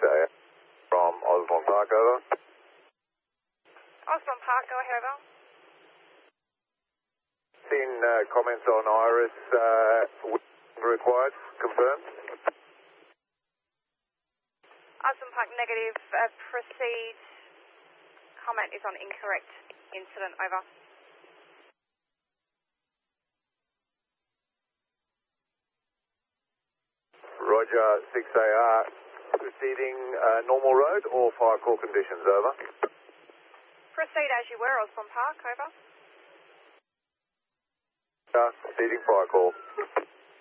6A from Osborne Park, over. Osborne Park, go ahead, over. Seen comments on Iris required, confirmed. Osborne Park, negative. Proceed. Comment is on incorrect incident, over. Roger, 6AR. Proceeding normal road or fire call conditions, over. Proceed as you were, Osborne Park, over. Proceeding fire call.